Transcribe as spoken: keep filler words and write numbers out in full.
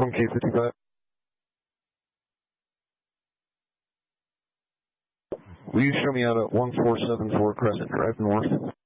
one K fifty-five. Will you show me out at one four seven four Crescent Drive North?